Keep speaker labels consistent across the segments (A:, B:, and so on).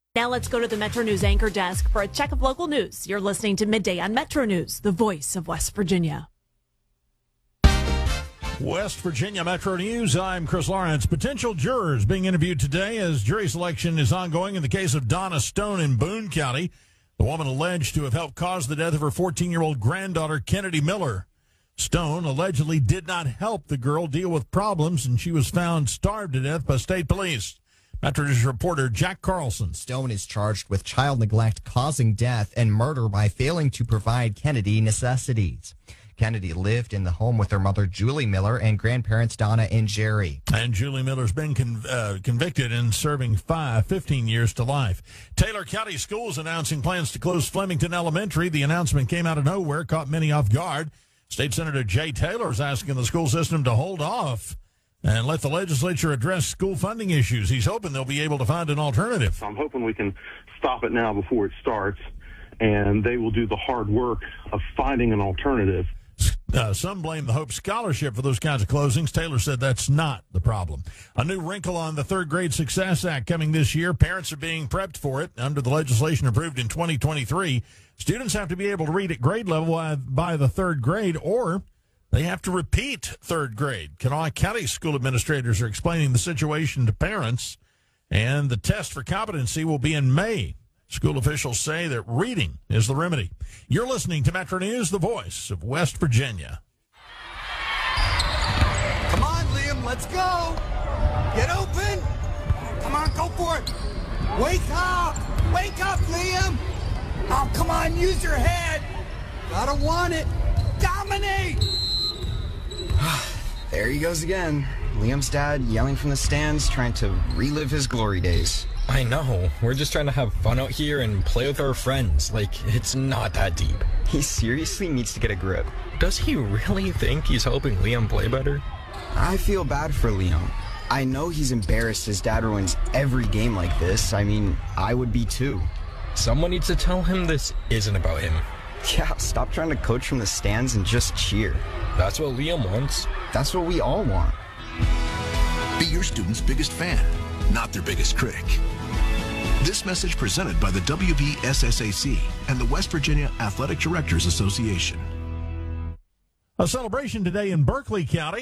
A: Now let's go to the Metro News anchor desk for a check of local news. You're listening to Midday on Metro News, the voice of West Virginia.
B: West Virginia Metro News, I'm Chris Lawrence. Potential jurors being interviewed today as jury selection is ongoing in the case of Donna Stone in Boone County, the woman alleged to have helped cause the death of her 14-year-old granddaughter, Kennedy Miller. Stone allegedly did not help the girl deal with problems, and she was found starved to death by state police. Metro News reporter Jack Carlson.
C: Stone is charged with child neglect causing death and murder by failing to provide Kennedy necessities. Kennedy lived in the home with her mother, Julie Miller, and grandparents Donna and Jerry.
B: And Julie Miller's been convicted and serving 15 years to life. Taylor County Schools announcing plans to close Flemington Elementary. The announcement came out of nowhere, caught many off guard. State Senator Jay Taylor is asking the school system to hold off and let the legislature address school funding issues. He's hoping they'll be able to find an alternative.
D: I'm hoping we can stop it now before it starts, and they will do the hard work of finding an alternative.
B: Some blame the Hope Scholarship for those kinds of closings. Taylor said that's not the problem. A new wrinkle on the Third Grade Success Act coming this year. Parents are being prepped for it. Under the legislation approved in 2023, students have to be able to read at grade level by the third grade, or they have to repeat third grade. Kanawha County school administrators are explaining the situation to parents, and the test for competency will be in May. School officials say that reading is the remedy. You're listening to Metro News, the voice of West Virginia.
E: Come on, Liam, let's go. Get open. Come on, go for it. Wake up. Wake up, Liam. Oh, come on, use your head. Gotta want it. Dominate.
F: There he goes again. Liam's dad yelling from the stands, trying to relive his glory days.
G: I know. We're just trying to have fun out here and play with our friends. Like, it's not that deep.
F: He seriously needs to get a grip.
G: Does he really think he's helping Liam play better?
F: I feel bad for Liam. I know he's embarrassed his dad ruins every game like this. I mean, I would be too.
G: Someone needs to tell him this isn't about him.
F: Yeah, stop trying to coach from the stands and just cheer.
G: That's what Liam wants.
F: That's what we all want.
H: Be your student's biggest fan, not their biggest critic. This message presented by the WVSSAC and the West Virginia Athletic Directors Association.
B: A celebration today in Berkeley County.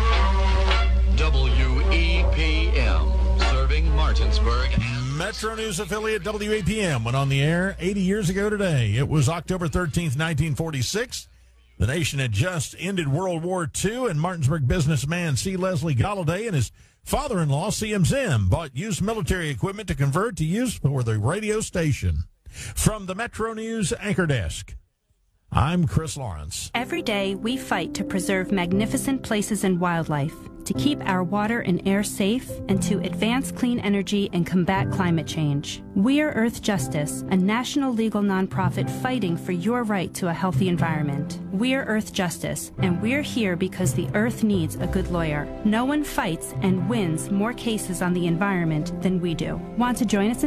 I: WEPM, serving Martinsburg.
B: Metro News affiliate WAPM went on the air 80 years ago today. It was October 13th, 1946. The nation had just ended World War II, and Martinsburg businessman C. Leslie Galladay and his father-in-law, C.M. Zim, bought used military equipment to convert to use for the radio station. From the Metro News anchor desk, I'm Chris Lawrence.
J: Every day, we fight to preserve magnificent places and wildlife, to keep our water and air safe, and to advance clean energy and combat climate change. We are Earth Justice, a national legal nonprofit fighting for your right to a healthy environment. We are Earth Justice, and we're here because the Earth needs a good lawyer. No one fights and wins more cases on the environment than we do. Want to join us in